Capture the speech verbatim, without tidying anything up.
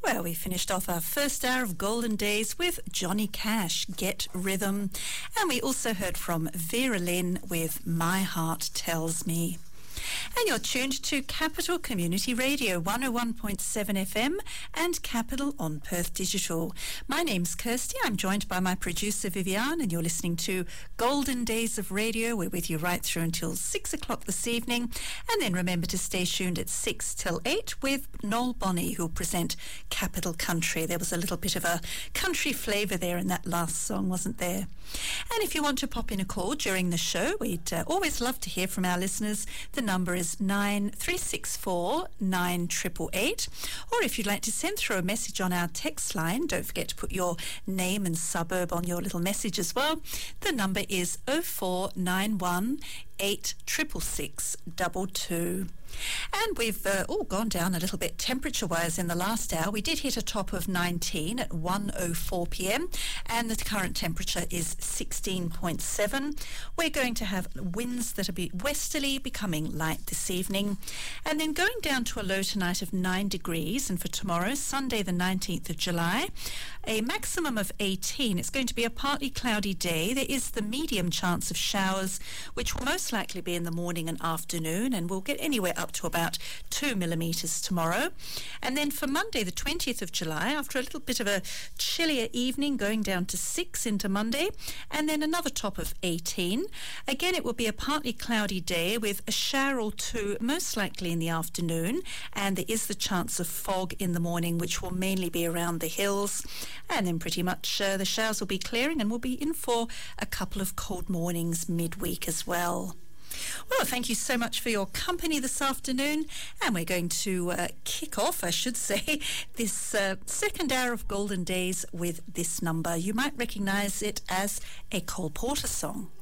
Well, we finished off our first hour of Golden Days with Johnny Cash, Get Rhythm. And we also heard from Vera Lynn with My Heart Tells Me. And you're tuned to Capital Community Radio, one oh one point seven F M and Capital on Perth Digital. My name's Kirsty. I'm joined by my producer Viviane, and you're listening to Golden Days of Radio. We're with you right through until six o'clock this evening. And then remember to stay tuned at six till eight with Noel Bonney, who'll present Capital Country. There was a little bit of a country flavour there in that last song, wasn't there? And if you want to pop in a call during the show, we'd uh, always love to hear from our listeners. The number is nine three six four nine eight eight eight, or if you'd like to send through a message on our text line, don't forget to put your name and suburb on your little message as well. The number is oh four nine one eight six six six two two. And we've uh, all gone down a little bit temperature-wise in the last hour. We did hit a top of nineteen at one oh four p m, and the current temperature is sixteen point seven. We're going to have winds that will be westerly, becoming light this evening, and then going down to a low tonight of nine degrees. And for tomorrow, Sunday the nineteenth of July, a maximum of eighteen. It's going to be a partly cloudy day. There is the medium chance of showers, which will most likely be in the morning and afternoon, and we'll get anywhere up to about two millimetres tomorrow. And then for Monday the twentieth of July, after a little bit of a chillier evening, going down to six into Monday, and then another top of eighteen. Again, it will be a partly cloudy day with a shower or two, most likely in the afternoon, and there is the chance of fog in the morning, which will mainly be around the hills. And then pretty much uh, the showers will be clearing, and we'll be in for a couple of cold mornings midweek as well. Well, thank you so much for your company this afternoon, and we're going to uh, kick off, I should say, this uh, second hour of Golden Days with this number. You might recognise it as a Cole Porter song.